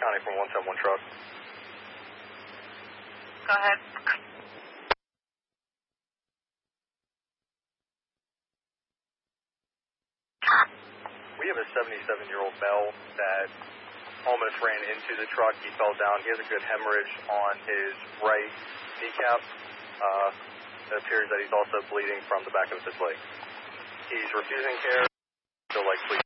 County from 171 truck. Go ahead. We have a 77-year-old male that almost ran into the truck. He fell down. He has a good hemorrhage on his right kneecap. It appears that he's also bleeding from the back of his leg. He's refusing care. So, please.